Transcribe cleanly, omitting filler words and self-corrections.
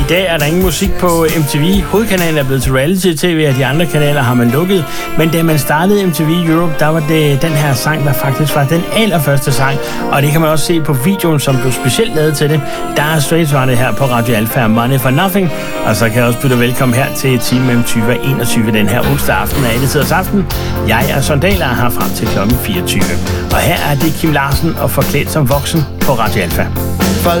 dag er der ingen musik på MTV. Hovedkanalen er blevet til reality-tv, og de andre kanaler har man lukket. Men da man startede MTV Europe, der var det den her sang, der faktisk var den allerførste sang. Og det kan man også se på videoen, som blev specielt lavet til det. Der er Straits var det her på Radio Alfa, Money for Nothing. Og så kan jeg også byde velkommen her til time mellem 20 og 21 den her onsdag aften af Alle Tiders Aften. Jeg er Sondal og er her frem til kl. 24. Og her er det Kim Larsen og Forklædt som voksen på Radio Alfa.